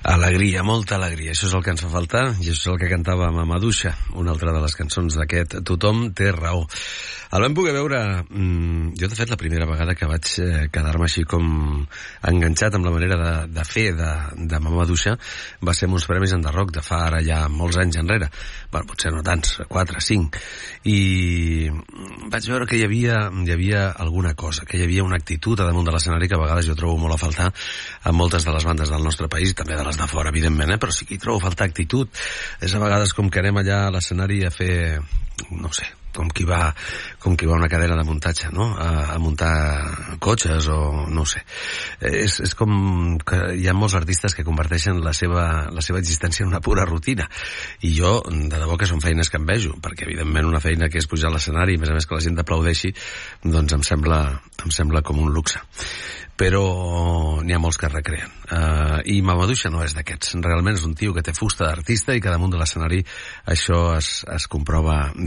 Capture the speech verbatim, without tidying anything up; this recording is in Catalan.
Alegria, molta alegria, això és el que ens fa faltar i això és el que cantava Mamadouxa, una altra de les cançons d'aquest Tothom té raó. El vam poder veure, mmm, jo de fet la primera vegada que vaig eh, quedar-me així com enganxat amb la manera de, de fer de, de Mamadouxa va ser amb uns premis en The Rock de fa ara ja molts anys enrere, bueno, potser no tants, quatre, cinc, i vaig veure que hi havia, hi havia alguna cosa, que hi havia una actitud a damunt de l'escenari que a vegades jo trobo molt a faltar en moltes de les bandes del nostre país, també de les de fora, evidentment, eh? Però sí que hi trobo a faltar actitud. És a vegades com que anem allà a l'escenari a fer, no sé, com qui va com qui va a una cadena de muntatge, no? A, a muntar cotxes o no sé. És, és com que hi ha molts artistes que converteixen la seva, la seva existència en una pura rutina. I jo, de debò que són feines que em vejo, perquè evidentment una feina que és pujar a l'escenari i a més a més que la gent t'aplaudeixi, doncs em sembla, em sembla com un luxe. Però n'hi ha molts que es recreen. Uh, I Mamadouxa no és d'aquests. Realment és un tio que té fusta d'artista i que damunt de l'escenari això es, es comprova